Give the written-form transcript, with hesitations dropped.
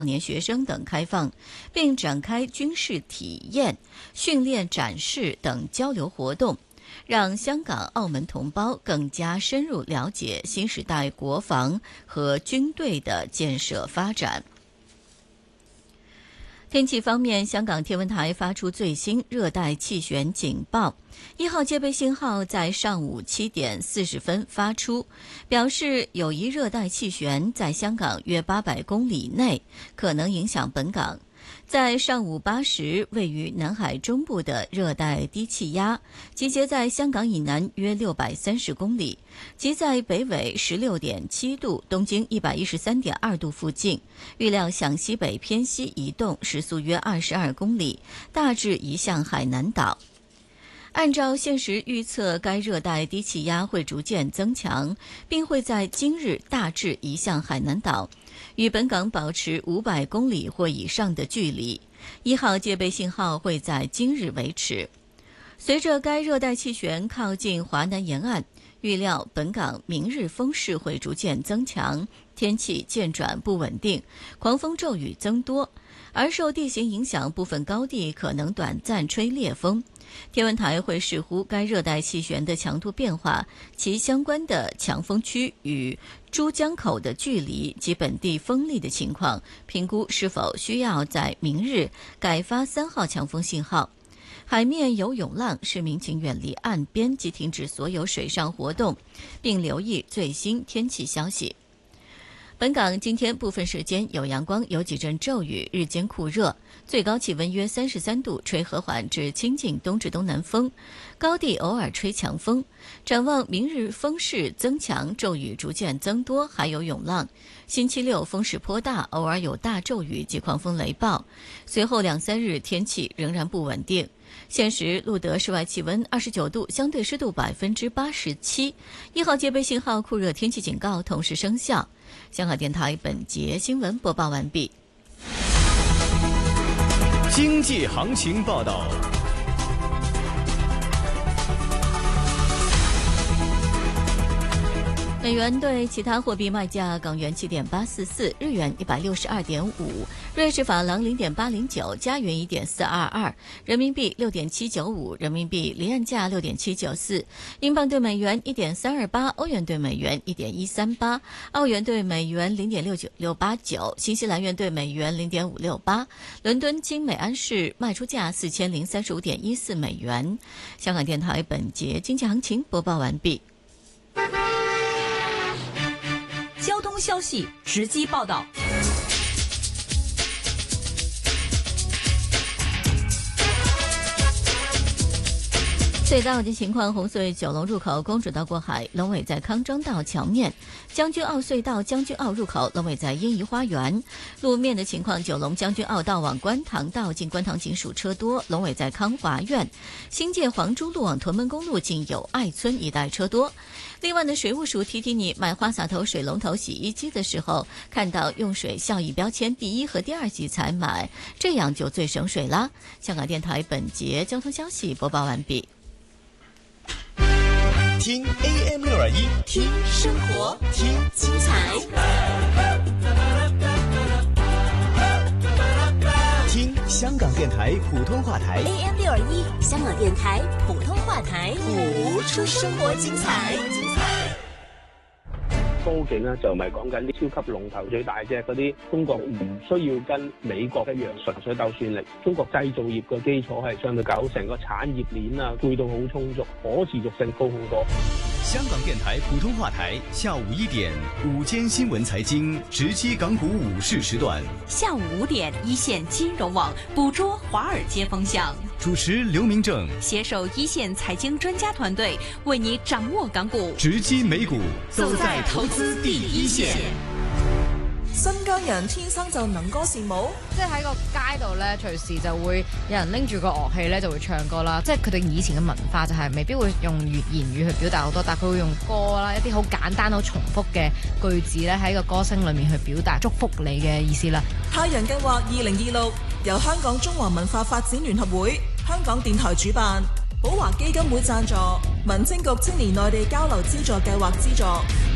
年学生等开放，并展开军事体验、训练展示等交流活动，让香港、澳门同胞更加深入了解新时代国防和军队的建设发展。天气方面，香港天文台发出最新热带气旋警报，1号戒备信号在上午7点40分发出，表示有一热带气旋在香港约800公里内，可能影响本港。在上午8时，位于南海中部的热带低气压集结在香港以南约630公里，即在北纬16.7度、东经113.2度附近，预料向西北偏西移动，时速约22公里，大致移向海南岛。按照现时预测，该热带低气压会逐渐增强，并会在今日大致移向海南岛，与本港保持500公里或以上的距离。1号戒备信号会在今日维持。随着该热带气旋靠近华南沿岸，预料本港明日风势会逐渐增强，天气渐转不稳定，狂风骤雨增多，而受地形影响，部分高地可能短暂吹烈风。天文台会视乎该热带气旋的强度变化、其相关的强风区与珠江口的距离及本地风力的情况，评估是否需要在明日改发3号强风信号。海面有涌浪，市民请远离岸边及停止所有水上活动，并留意最新天气消息。本港今天部分时间有阳光，有几阵骤雨，日间酷热，最高气温约33度，吹和缓至清劲东至东南风，高地偶尔吹强风。展望明日风势增强，骤雨逐渐增多，还有涌浪。星期六风势颇大，偶尔有大骤雨及狂风雷暴。随后2、3日天气仍然不稳定。现时录得室外气温29度，相对湿度87%。1号戒备信号酷热天气警告同时生效。香港电台本节新闻播报完毕。 经济行情报道。 美元对其他货币卖价：港元7.844，日元162.5，瑞士法郎0.809，加元1.422，人民币6.795，人民币离岸价6.794，英镑对美元1.328，欧元对美元1.138，澳元对美元0.69689，新西兰元对美元0.568。伦敦金每安士卖出价4035.14美元。香港电台本节经济行情播报完毕。 交通消息直击报道。 隧道的情况：红隧九龙入口公主道过海，龙尾在康庄道桥面；将军澳隧道将军澳入口，龙尾在欣怡花园。路面的情况：九龙将军澳道往观塘道近观塘警署车多，龙尾在康华苑；新界黄珠路往屯门公路近友爱村一带车多。另外呢，水务署提提你，买花洒头、水龙头、洗衣机的时候，看到用水效益标签第1和第2级才买，这样就最省水啦。香港电台本节交通消息播报完毕。 听 AM621， 听生活，听精彩， 听香港电台普通话台 AM621，香港电台普通话台， 谱出生活精彩。 科技咧就唔係講緊啲超級龍頭最大隻嗰啲，中國唔需要跟美國一樣純粹鬥算力。中國製造業嘅基礎係相對搞成個產業鏈啊，配套好充足，可持續性高好多。 香港電台普通話台下午1點午間新聞財經直擊港股午市時段， 下午5點一線金融網捕捉華爾街風向， 主持劉明正， 攜手一線財經專家團隊，為你掌握港股， 直擊美股，走在投資第一線。 新疆人天生就能歌善舞， 即係喺個街度咧，隨時就會有人拎住個樂器咧，就會唱歌啦。即係佢哋以前嘅文化就係未必會用言語去表達好多，但係佢會用歌啦，一啲好簡單、好重複嘅句子咧，喺個歌聲裏面去表達祝福你嘅意思啦。 太陽計劃2026由香港中華文化發展聯合會、香港電台主辦，寶華基金會贊助，民政局青年內地交流資助計劃資助。